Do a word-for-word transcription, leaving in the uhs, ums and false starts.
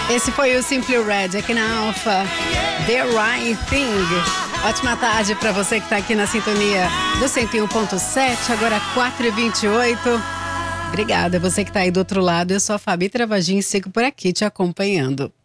Esse foi o Simply Red aqui na Alfa, The Right Thing. Ótima tarde para você que está aqui na sintonia do cento e um ponto sete, agora quatro e vinte e oito. Obrigada, você que está aí do outro lado. Eu sou a Fabi Travagin e sigo por aqui te acompanhando.